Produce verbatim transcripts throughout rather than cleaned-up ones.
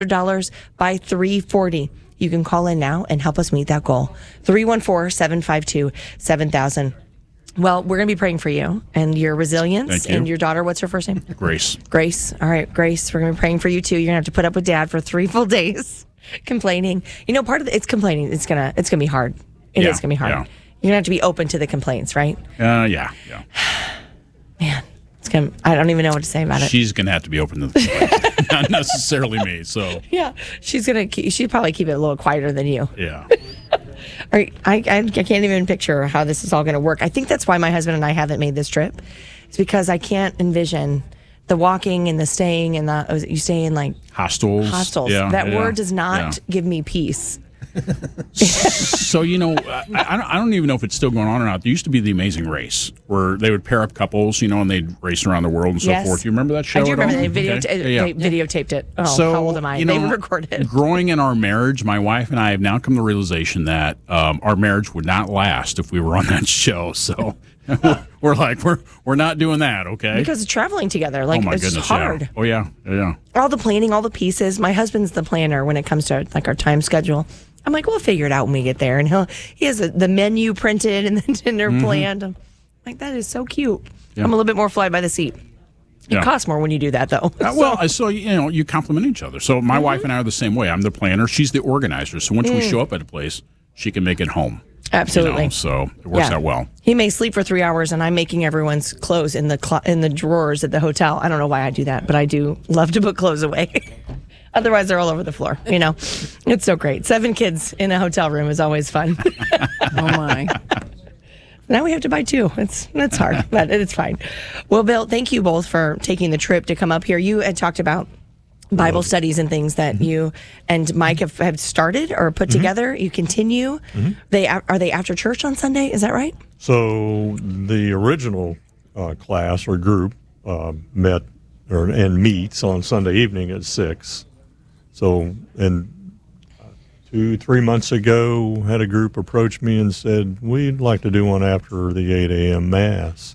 dollars by three forty. You can call in now and help us meet that goal. three one four, seven five two, seven thousand. Well, we're going to be praying for you and your resilience. Thank you. And your daughter, what's her first name? Grace. Grace. All right, Grace, we're going to be praying for you too. You're going to have to put up with Dad for three full days complaining. You know, part of the, it's complaining. It's going to it's gonna be hard. It Yeah, is going to be hard. yeah. You're going to have to be open to the complaints, right? Uh, yeah, yeah. Man, it's gonna, I don't even know what to say about it. She's going to have to be open to the not necessarily me, so. Yeah, she's going to, she'd probably keep it a little quieter than you. Yeah. All right, I, I, I can't even picture how this is all going to work. I think that's why my husband and I haven't made this trip. It's because I can't envision the walking and the staying and the, you stay in like Hostels. hostels. Yeah, that yeah, word does not yeah. give me peace. So, you know, I, I, don't, I don't even know if it's still going on or not. There used to be The Amazing Race, where they would pair up couples, you know, and they'd race around the world and so Yes. forth. Do you remember that show? I do at remember all? they, video Okay. they Yeah, yeah. videotaped it. Oh, So, how old am I? you know, they recorded. Growing in our marriage, my wife and I have now come to the realization that um, our marriage would not last if we were on that show. So we're like, we're we're not doing that, okay? Because of traveling together, like oh my it's goodness, hard. Yeah. Oh yeah, yeah. All the planning, all the pieces. My husband's the planner when it comes to like our time schedule. I'm like, we'll figure it out when we get there. And he'll he has a, the menu printed and the dinner Mm-hmm. planned. I'm like, that is so cute. Yeah. I'm a little bit more fly by the seat. It Yeah. costs more when you do that, though. Uh, well, I- so you know, you complement each other. So my Mm-hmm. wife and I are the same way. I'm the planner; she's the organizer. So once Mm. we show up at a place, she can make it home. Absolutely. You know, so it works Yeah. out well. He may sleep for three hours, and I'm making everyone's clothes in the clo- in the drawers at the hotel. I don't know why I do that, but I do love to put clothes away. Otherwise, they're all over the floor. You know, it's so great. Seven kids in a hotel room is always fun. Oh, my. Now we have to buy two. It's it's hard, but it's fine. Well, Bill, thank you both for taking the trip to come up here. You had talked about Bible studies and things that Mm-hmm. you and Mike have, have started or put together. You continue. Mm-hmm. They are they after church on Sunday? Is that right? So the original uh, class or group uh, met or and meets on Sunday evening at six. So and uh, two three months ago, had a group approach me and said we'd like to do one after the eight a.m. mass.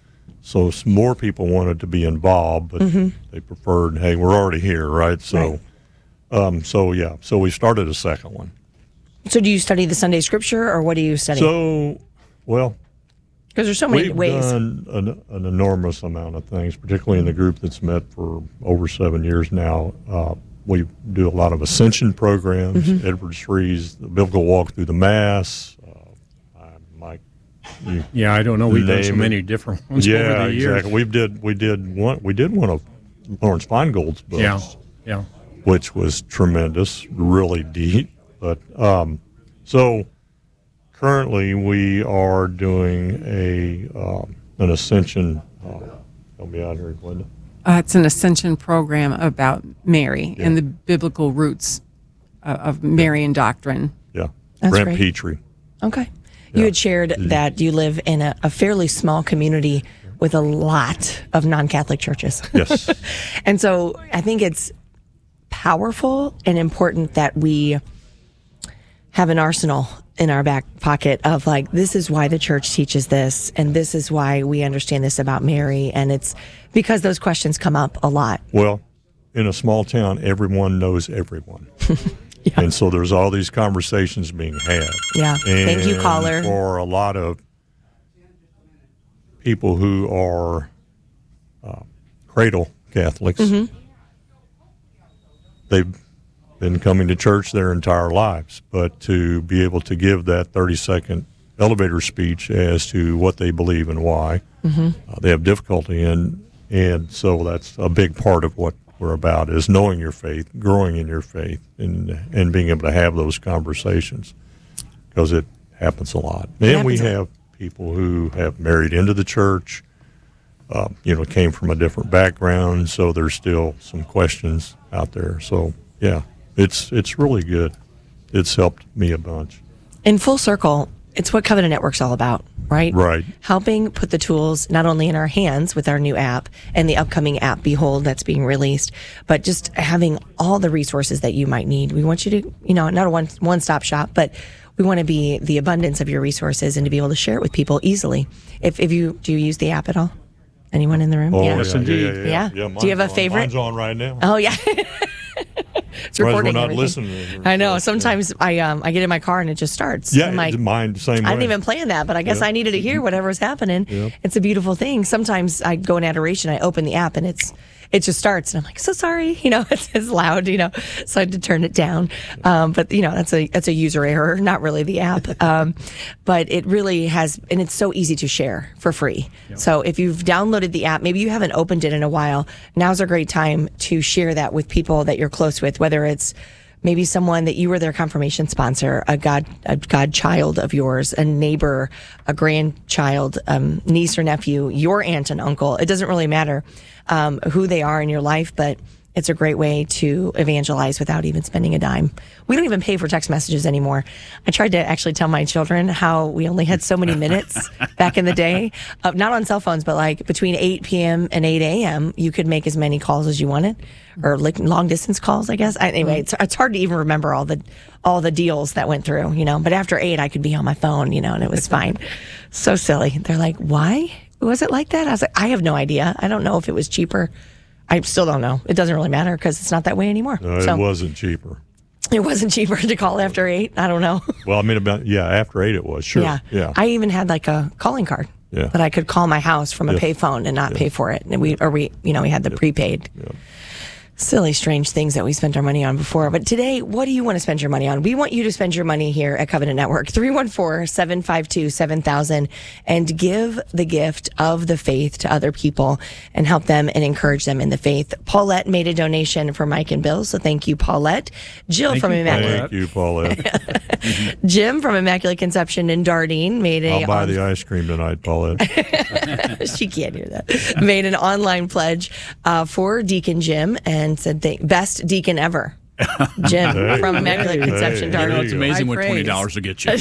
So some more people wanted to be involved, but Mm-hmm. they preferred, hey, we're already here, right? So, Right. um, so yeah, so we started a second one. So do you study the Sunday scripture or what do you study? So, well. Because there's so many We've ways. done an, an enormous amount of things, particularly in the group that's met for over seven years now. Uh, we do a lot of ascension programs, Mm-hmm. Edward Sree's The Biblical Walk Through the Mass. Uh, I, Mike, you, Yeah, I don't know. We've done so Name it. many different ones yeah, over the years. exactly. We did we did one we did one of Lawrence Feingold's books, Yeah, yeah. which was tremendous, really deep. But um, so. Currently, we are doing a um, an ascension. Uh, help me out here, Glenda. Uh, it's an ascension program about Mary and the biblical roots uh, of Marian doctrine. Yeah, That's Brent great. Petrie. Okay. You had shared that you live in a, a fairly small community with a lot of non-Catholic churches. Yes. And so I think it's powerful and important that we have an arsenal in our back pocket of like, this is why the church teaches this, and this is why we understand this about Mary. And it's because those questions come up a lot. Well, in a small town, everyone knows everyone. Yeah. And so there's all these conversations being had. Yeah. Thank you, And caller. For a lot of people who are uh, cradle Catholics, Mm-hmm. they've been coming to church their entire lives. But to be able to give that thirty-second elevator speech as to what they believe and why, Mm-hmm. uh, they have difficulty in. And so that's a big part of what we're about, is knowing your faith, growing in your faith, and and being able to have those conversations, because it happens a lot. And we happens a lot. have people who have married into the church, uh, you know, came from a different background, so there's still some questions out there. So, yeah, it's it's really good. It's helped me a bunch. In full circle, it's what Covenant Network's all about, right? Right. Helping put the tools not only in our hands with our new app and the upcoming app, Behold, that's being released, but just having all the resources that you might need. We want you to, you know, not a one, one-stop shop, but we want to be the abundance of your resources and to be able to share it with people easily. If, if you, do you use the app at all? Anyone in the room? Oh, yeah. Yes, indeed. Yeah, yeah, Yeah. yeah. Do you have a mine's on- favorite? Mine's on right now. Oh, yeah. it's Surprised we're recording not everything. listening. I know. Sometimes I um I get in my car and it just starts. Yeah, I'm like, mine the same way. I didn't even plan that, but I guess Yeah. I needed to hear whatever's happening. Yeah. It's a beautiful thing. Sometimes I go in adoration, I open the app, and it's it just starts, and I'm like, so sorry, you know, it's, it's loud, you know, so I had to turn it down. Um, but you know, that's a that's a user error, not really the app. Um, but it really has, and it's so easy to share for free. So if you've downloaded the app, maybe you haven't opened it in a while, now's a great time to share that with people that you're close with, whether it's maybe someone that you were their confirmation sponsor, a god, a godchild of yours, a neighbor, a grandchild, um, niece or nephew, your aunt and uncle. It doesn't really matter um, who they are in your life, but it's a great way to evangelize without even spending a dime. We don't even pay for text messages anymore. I tried to actually tell my children how we only had so many minutes back in the day, uh, not on cell phones, but like between eight p.m. and eight a.m., you could make as many calls as you wanted, or like long distance calls, I guess. I, anyway, it's, it's hard to even remember all the all the deals that went through, you know. But after eight, I could be on my phone, you know, and it was fine. So silly. They're like, why was it like that? I was like, I have no idea. I don't know if it was cheaper. I still don't know. It doesn't really matter because it's not that way anymore. No, so it wasn't cheaper. it wasn't cheaper to call after eight. I don't know. Well, I mean, about yeah, after eight it was sure. Yeah. yeah. I even had like a calling card Yeah. that I could call my house from a Yes. payphone and not pay for it. And we, or we, you know, we had the prepaid. Silly, strange things that we spent our money on before. But today, what do you want to spend your money on? We want you to spend your money here at Covenant Network. three one four, seven five two, seven thousand and give the gift of the faith to other people and help them and encourage them in the faith. Paulette made a donation for Mike and Bill, so thank you, Paulette. Jill Thank from you, Immaculate. Thank you, Paulette. Jim from Immaculate Conception in Dardine made a I'll buy um, the ice cream tonight, Paulette. she can't hear that. Made an online pledge uh, for Deacon Jim and said, thank, best deacon ever. Jim Hey. from Immaculate Hey. Conception, Hey. You know, Dardine. it's amazing High what twenty praise. dollars will get you.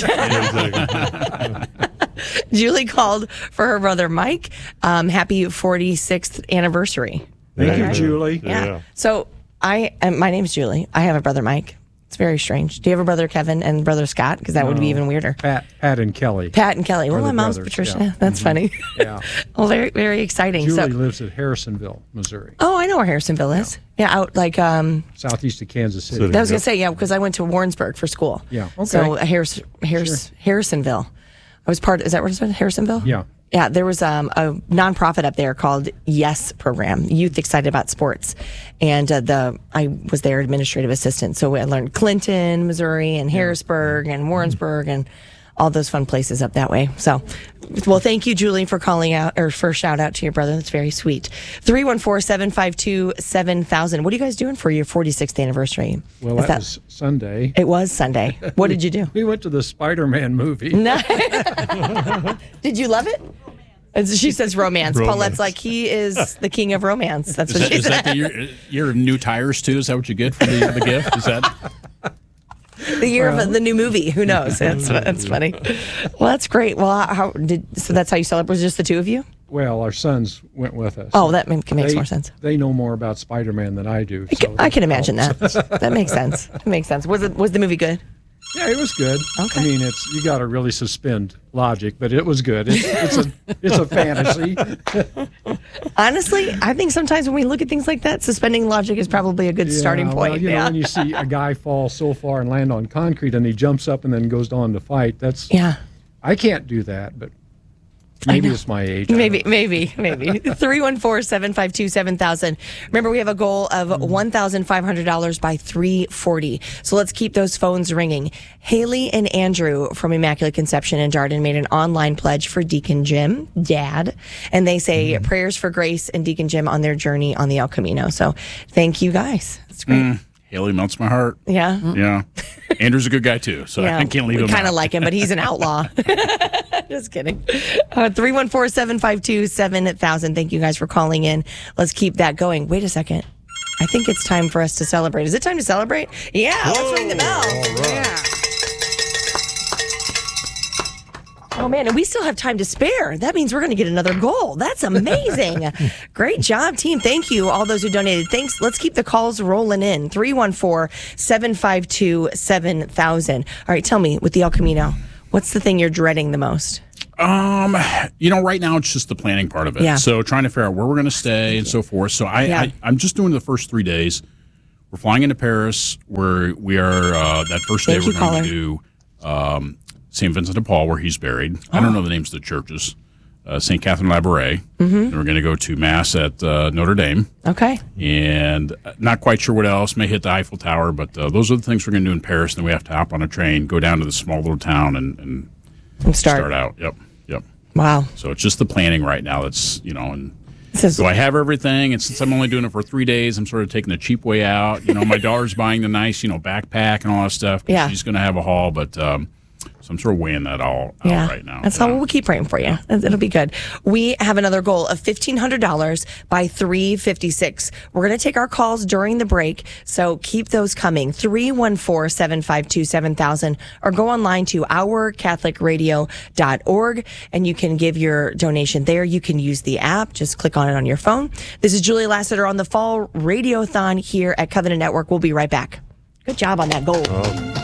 Julie called for her brother Mike. Um, happy forty-sixth anniversary. Thank you, Right. Julie. Yeah. Yeah. So I, um, my name's Julie. I have a brother Mike. It's very strange. Do you have a brother Kevin and brother Scott? Because that would be No. even weirder. Pat, Pat and Kelly. Pat and Kelly. Well, Are my the mom's brothers, Patricia. yeah. That's funny. Yeah. well, very, very exciting. Julie so, lives at Harrisonville, Missouri, oh, I know where Harrisonville is. Yeah, out like um. southeast of Kansas City. City. I was gonna Yep. say yeah because I went to Warrensburg for school. Yeah, okay. So uh, Harris, Harris, Harrisonville. I was part. Is that what it's called? Harrisonville? Yeah. Yeah. There was um, a nonprofit up there called Yes Program, Youth Excited About Sports, and uh, the I was their administrative assistant. So I learned Clinton, Missouri, and Harrisburg, and Warrensburg, and all those fun places up that way. So, well, thank you, Julie, for calling out or for shout out to your brother. That's very sweet. three one four, seven five two, seven thousand. What are you guys doing for your forty-sixth anniversary? Well, Is that, was Sunday. It was Sunday. What did you do? We went to the Spider-Man movie. No. Did you love it? And she says romance. Romance. Paulette's like, he is the king of romance. That's Is what that, she is said. that the year, year of new tires too? Is that what you get for the, the gift? Is that? The year of the new movie. Who knows? That's that's funny. Well, that's great. Well, how did so? That's how you celebrate? Was it just the two of you? Well, our sons went with us. Oh, that makes they, more sense. They know more about Spider-Man than I do. I can, so I can imagine helps. that. That makes sense. That makes sense. Was it was the movie good? Yeah, it was good. Okay. I mean, it's you got to really suspend logic, but it was good. It's, it's a it's a fantasy. Honestly, I think sometimes when we look at things like that, suspending logic is probably a good starting Yeah, point. Well, you yeah. know, when you see a guy fall so far and land on concrete, and he jumps up and then goes on to fight. That's yeah. I can't do that, but maybe know. it's my age. I Maybe, don't know. maybe, maybe. three one four, seven five two, seven thousand. Remember, we have a goal of one thousand five hundred dollars by three forty. So let's keep those phones ringing. Haley and Andrew from Immaculate Conception in Dardenne made an online pledge for Deacon Jim, Dad. And they say Mm-hmm. prayers for Grace and Deacon Jim on their journey on the El Camino. So thank you guys. That's great. Haley melts my heart. Yeah. Yeah. Andrew's a good guy too, so Yeah, I can't leave we him kind of out. like him, but he's an outlaw. Just kidding. Uh, three one four, seven five two, seven thousand. Thank you guys for calling in. Let's keep that going. Wait a second. I think it's time for us to celebrate. Is it time to celebrate? Yeah, let's ring the bell. Yeah. Oh, man, and we still have time to spare. That means we're going to get another goal. That's amazing. Great job, team. Thank you, all those who donated. Thanks. Let's keep the calls rolling in. three one four, seven five two, seven thousand. All right, tell me, with the El Camino, what's the thing you're dreading the most? Um, you know, right now it's just the planning part of it. Yeah. So trying to figure out where we're going to stay and so forth. So I, Yeah. I, I'm just doing the first three days. we're flying into Paris, where we are uh, that first day Thank we're you, going caller. to do um, Saint Vincent de Paul, where he's buried. I don't know the names of the churches. Uh, Saint Catherine Labouré. Mm-hmm. And we're going to go to Mass at uh, Notre Dame. Okay. And not quite sure what else. May hit the Eiffel Tower, but uh, those are the things we're going to do in Paris. Then we have to hop on a train, go down to the small little town, and, and And start. start out. Yep, yep. Wow. So it's just the planning right now. That's you know, and This is- so I have everything. And since I'm only doing it for three days, I'm sort of taking the cheap way out. You know, my daughter's buying the nice, you know, backpack and all that stuff. 'Cause Yeah. she's going to have a haul, but. Um, So I'm sort of weighing that all out Yeah, right now. that's yeah. all. We'll keep praying for you. It'll be good. We have another goal of fifteen hundred dollars by three fifty-six. We're going to take our calls during the break, so keep those coming. three one four, seven five two, seven thousand or go online to our catholic radio dot org and you can give your donation there. You can use the app. Just click on it on your phone. This is Julia Lassiter on the Fall Radiothon here at Covenant Network. We'll be right back. Good job on that goal. Oh.